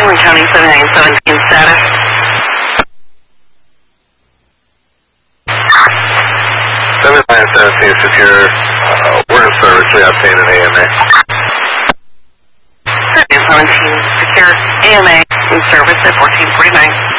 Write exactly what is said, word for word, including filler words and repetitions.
Franklin County seventy-nine seventeen status. seventy-nine seventeen secure. Uh, we're in service. We obtained an A M A. seventy-nine seventeen secure A M A in service at fourteen forty-nine.